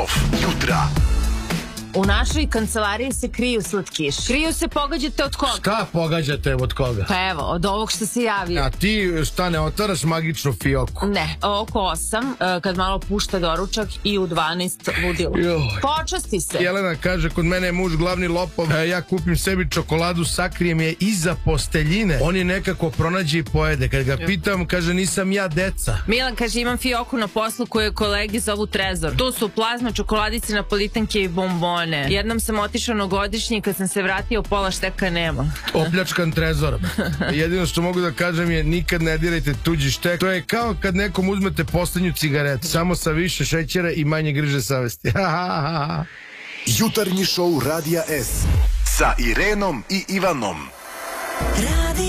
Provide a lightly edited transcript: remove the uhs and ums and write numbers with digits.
Jutra. U našoj kancelariji se kriju slatkiši. Kriju se, pogađate od koga? Šta pogađate od koga? Pa evo, od ovog što se javio. A ti šta, ne otvaraš magičnu fioku? Ne, oko 8, kad malo pušta doručak i u 12 ludilo. Počasti se. Jelena kaže, kod mene je muž glavni lopov, ja kupim sebi čokoladu, sakrijem je iza posteljine. On je nekako pronađe i pojede. Kad ga pitam, kaže, nisam ja deca. Milan kaže, imam fioku na poslu koju kolegi zovu Trezor. Tu su plazma, čokoladice, napolitanke i bombone. Jednom sam otišao na godišnji i kad sam se vratio, pola šteka nema. Opljačkan trezor. Jedino što mogu da kažem je nikad ne dirajte tuđi štek. To je kao kad nekom uzmete poslednju cigaretu, samo sa više šećera i manje griže savesti. Jutarnji šou Radija S sa Irenom i Ivanom.